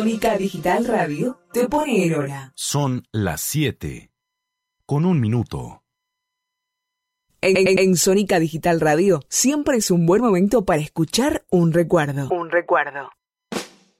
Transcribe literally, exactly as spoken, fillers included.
Sónica Digital Radio te pone en hora. Son las siete, con un minuto. En, en, en Sónica Digital Radio siempre es un buen momento para escuchar un recuerdo. Un recuerdo.